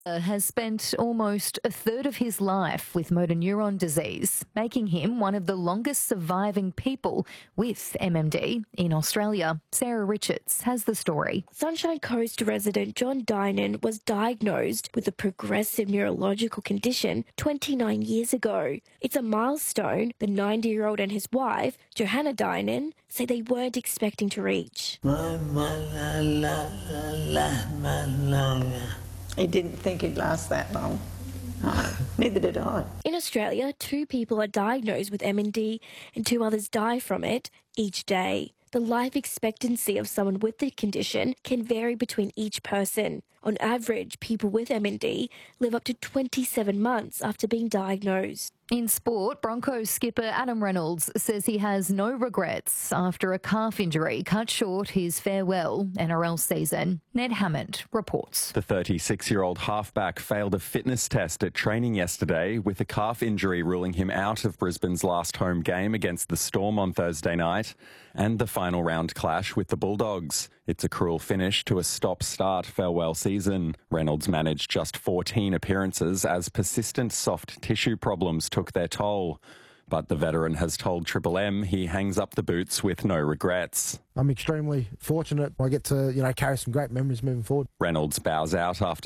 Has spent almost a third of his life with motor neuron disease, making him one of the longest surviving people with MND in Australia. Sarah Richards has the story. Sunshine Coast resident John Dinan was diagnosed with a progressive neurological condition 29 years ago. It's a milestone the 90-year-old and his wife, Johanna Dinan, say they weren't expecting to reach. He didn't think he'd last that long. No, neither did I. In Australia, 2 people are diagnosed with MND and 2 others die from it each day. The life expectancy of someone with the condition can vary between each person. On average, people with MND live up to 27 months after being diagnosed. In sport, Broncos skipper Adam Reynolds says he has no regrets after a calf injury cut short his farewell NRL season. Ned Hammond reports. The 36-year-old halfback failed a fitness test at training yesterday, with a calf injury ruling him out of Brisbane's last home game against the Storm on Thursday night and the final round clash with the Bulldogs. It's a cruel finish to a stop-start farewell season. Reynolds managed just 14 appearances as persistent soft tissue problems took their toll. But the veteran has told Triple M he hangs up the boots with no regrets. I'm extremely fortunate. I get to, carry some great memories moving forward. Reynolds bows out after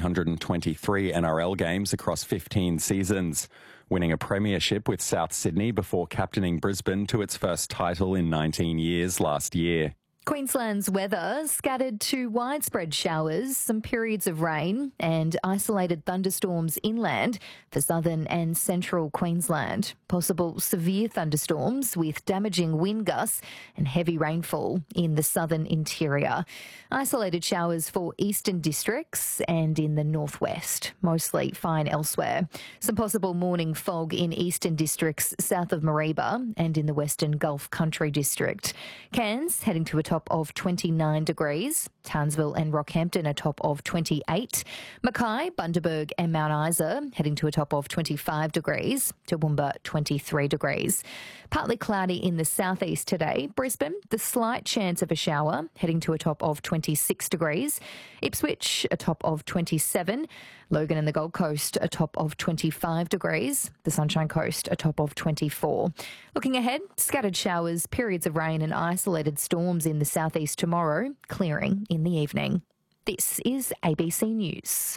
323 NRL games across 15 seasons, winning a premiership with South Sydney before captaining Brisbane to its first title in 19 years last year. Queensland's weather scattered to widespread showers, some periods of rain and isolated thunderstorms inland for southern and central Queensland. Possible severe thunderstorms with damaging wind gusts and heavy rainfall in the southern interior. Isolated showers for eastern districts and in the northwest, mostly fine elsewhere. Some possible morning fog in eastern districts south of Mareeba and in the western Gulf Country district. Cairns heading to a top of 29 degrees. Townsville and Rockhampton a top of 28. Mackay, Bundaberg and Mount Isa heading to a top of 25 degrees. Toowoomba 23 degrees. Partly cloudy in the southeast today. Brisbane, the slight chance of a shower heading to a top of 26 degrees. Ipswich a top of 27. Logan and the Gold Coast a top of 25 degrees. The Sunshine Coast a top of 24. Looking ahead, scattered showers, periods of rain and isolated storms in the southeast tomorrow, clearing in the evening. This is ABC News.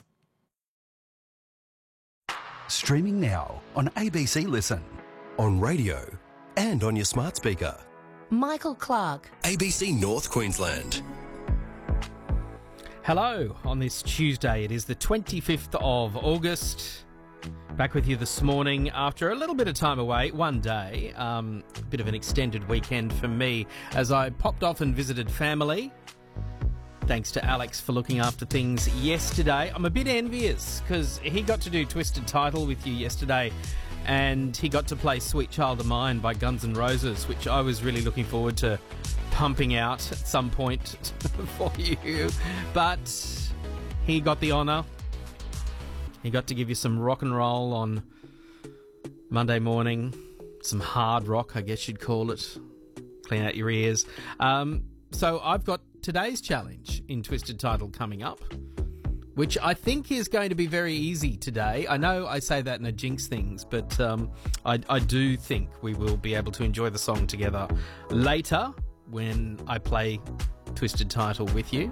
Streaming now on ABC Listen, on radio and on your smart speaker. Michael Clark. ABC North Queensland. Hello, on this Tuesday, it is the 25th of August. Back with you this morning after a little bit of time away, one day, a bit of an extended weekend for me as I popped off and visited family. Thanks to Alex for looking after things yesterday. I'm a bit envious because he got to do Twisted Title with you yesterday and he got to play Sweet Child of Mine by Guns N' Roses, which I was really looking forward to pumping out at some point for you. But he got the honour. He got to give you some rock and roll on Monday morning. Some hard rock, I guess you'd call it. Clean out your ears. So I've got today's challenge in Twisted Title coming up, which I think is going to be very easy today. I know I say that in a jinx things, but I do think we will be able to enjoy the song together later when I play Twisted Title with you.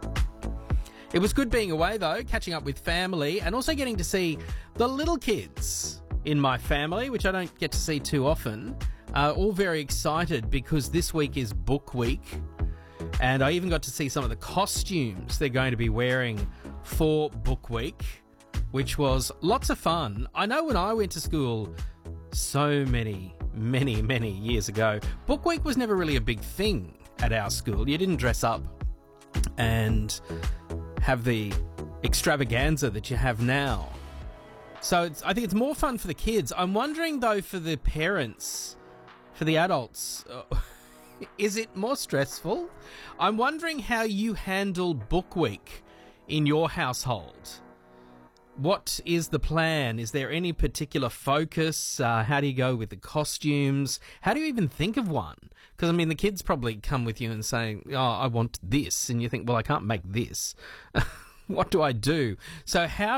It was good being away, though, catching up with family and also getting to see the little kids in my family, which I don't get to see too often. All very excited because this week is Book Week. And I even got to see some of the costumes they're going to be wearing for Book Week, which was lots of fun. I know when I went to school so many years ago, Book Week was never really a big thing at our school. You didn't dress up and have the extravaganza that you have now. So I think it's more fun for the kids. I'm wondering, though, for the parents, for the adults, is it more stressful? I'm wondering how you handle Book Week in your household. What is the plan? Is there any particular focus? How do you go with the costumes? How do you even think of one? Because, I mean, the kids probably come with you and say, oh, I want this. And you think, well, I can't make this. What do I do? So how